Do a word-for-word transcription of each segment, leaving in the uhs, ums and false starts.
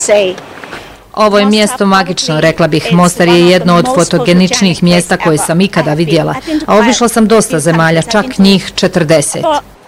Ovo je mjesto magično, rekla bih. Mostar je jedno od fotogeničnijih mjesta koje sam ikada vidjela, a obišla sam dosta zemalja, čak njih četrdeset.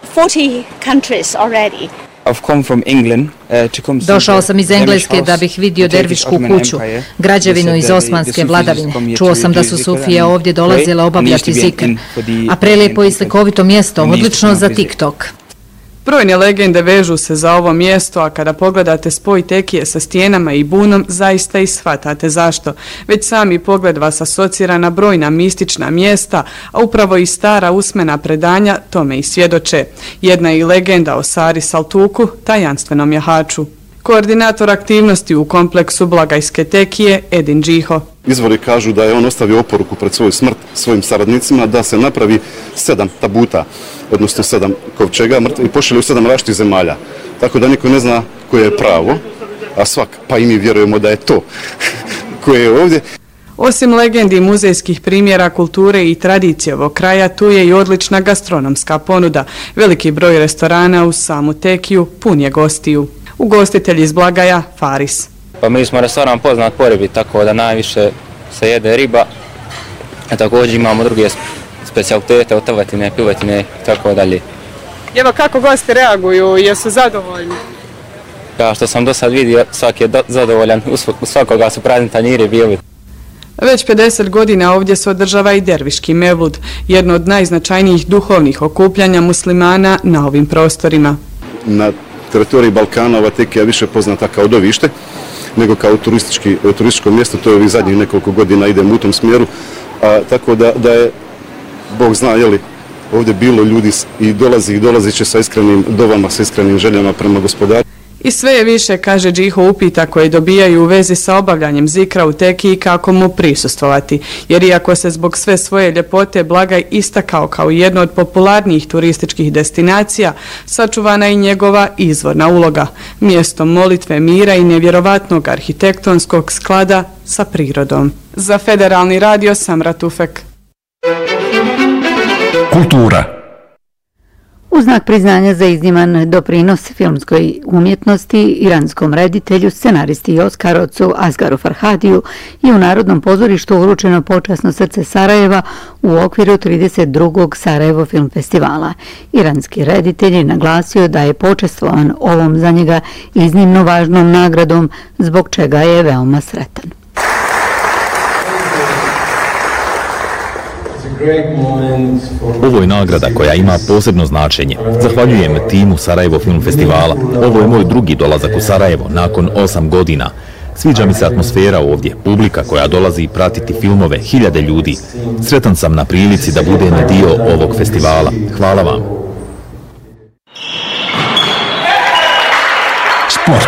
Došao sam iz Engleske da bih vidio dervišku kuću, građevinu iz osmanske vladavine. Čuo sam da su sufije ovdje dolazile obavljati zikr, a prelijepo i slikovito mjesto, odlično za TikTok. Brojne legende vežu se za ovo mjesto, a kada pogledate spoj tekije sa stijenama i bunom, zaista i shvatate zašto. Već sami pogled vas asocira na brojna mistična mjesta, a upravo i stara usmena predanja tome i svjedoče. Jedna je i legenda o Sari Saltuku, tajanstvenom jahaču. Koordinator aktivnosti u kompleksu Blagajske tekije, Edin Džiho. Izvori kažu da je on ostavio oporuku pred svoju smrt svojim saradnicima da se napravi sedam tabuta, odnosno sedam kovčega i pošalje u sedam različitih zemalja. Tako da niko ne zna koje je pravo, a svak, pa i mi vjerujemo da je to koje je ovdje. Osim legendi muzejskih primjera kulture i tradicije ovog kraja, tu je i odlična gastronomska ponuda. Veliki broj restorana uz samu tekiju pun je gostiju. Ugostitelj iz Blagaja, Faris. Pa mi smo restoran poznat po ribi, tako da najviše se jede riba. A također imamo druge specijalitete od tvrtine, piletine i tako dalje. Evo kako gosti reaguju, jesu zadovoljni? Kao što sam do sad vidio, svak je zadovoljan, u svakoga su prazni tanjiri bili. Već pedeset godina ovdje se održava i derviški mevlud, jedno od najznačajnijih duhovnih okupljanja muslimana na ovim prostorima. Na teritoriji Balkana ova tekija je više poznata kao dovište nego kao turistički, turističko mjesto. To je ovih zadnjih nekoliko godina idemo u tom smjeru, a, tako da, da je, Bog zna, jeli, ovdje bilo ljudi i dolazi i dolazit će sa iskrenim dovama, sa iskrenim željama prema gospodaru. I sve je više, kaže Džiho, upita koje dobijaju u vezi sa obavljanjem zikra u tekiji kako mu prisustvovati. Jer iako se zbog sve svoje ljepote Blagaj istakao kao jedno od popularnijih turističkih destinacija, sačuvana i njegova izvorna uloga, mjesto molitve, mira i nevjerovatnog arhitektonskog sklada sa prirodom. Za Federalni radio Samra Tufek. Kultura. U znak priznanja za izniman doprinos filmskoj umjetnosti, iranskom reditelju, scenaristi i Oskarovcu Asgaru Farhadiju je u Narodnom pozorištu uručeno počasno srce Sarajeva u okviru trideset drugog Sarajevo film festivala. Iranski reditelj je naglasio da je počastvovan ovom za njega iznimno važnom nagradom, zbog čega je veoma sretan. Ovo je nagrada koja ima posebno značenje. Zahvaljujem timu Sarajevo film festivala. Ovo je moj drugi dolazak u Sarajevo nakon osam godina. Sviđa mi se atmosfera ovdje, publika koja dolazi pratiti filmove, hiljade ljudi. Sretan sam na prilici da budem dio ovog festivala. Hvala vam. Sport.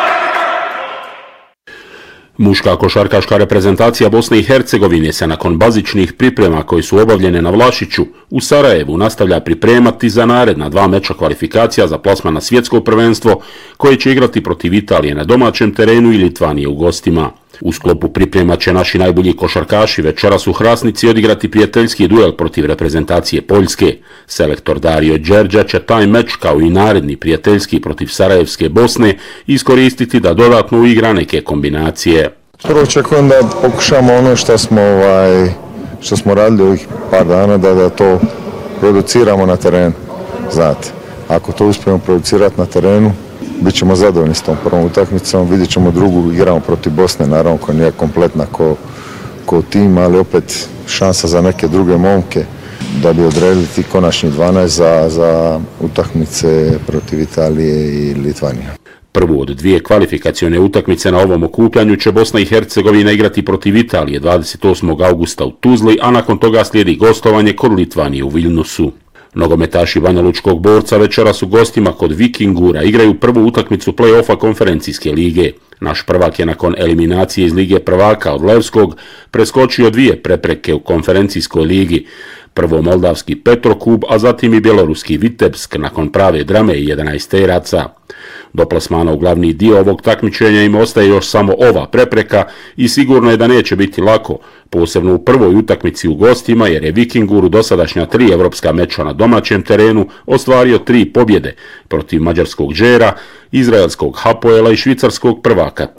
Muška košarkaška reprezentacija Bosne i Hercegovine se nakon bazičnih priprema koji su obavljene na Vlašiću u Sarajevu nastavlja pripremati za naredna dva meča kvalifikacija za plasman na svjetsko prvenstvo koje će igrati protiv Italije na domaćem terenu i Litvanije u gostima. U sklopu priprema će naši najbolji košarkaši večeras u Hrasnici odigrati prijateljski duel protiv reprezentacije Poljske. Selektor Dario Đerđa će taj meč kao i naredni prijateljski protiv Sarajevske Bosne iskoristiti da dodatno uigra neke kombinacije. Prvo očekujem da pokušamo ono što smo, ovaj, što smo radili ovih par dana, da, da to produciramo na terenu. Znate, ako to uspijemo producirati na terenu, bit ćemo zadovoljni s tom prvom utakmicom, vidjet ćemo drugu, igramo protiv Bosne, naravno koja nije kompletna ko, ko tim, ali opet šansa za neke druge momke da bi odredili ti konačni dvanaest za, za utakmice protiv Italije i Litvanije. Prvu od dvije kvalifikacione utakmice na ovom okupljanju će Bosna i Hercegovina igrati protiv Italije dvadeset osmog augusta u Tuzli, a nakon toga slijedi gostovanje kod Litvanije u Vilnusu. Nogometaši Banja Lučkog Borca večeras u gostima kod Vikingura igraju prvu utakmicu play-offa konferencijske lige. Naš prvak je nakon eliminacije iz Lige prvaka od Levskog preskočio dvije prepreke u konferencijskoj ligi. Prvo moldavski Petrokub, a zatim i bjeloruski Vitebsk nakon prave drame i jedanaesteraca. Do plasmana u glavni dio ovog takmičenja im ostaje još samo ova prepreka i sigurno je da neće biti lako, posebno u prvoj utakmici u gostima, jer je Vikingur u dosadašnja tri evropska meča na domaćem terenu ostvario tri pobjede protiv mađarskog Džera izraelskog Hapoela i švicarskog prvaka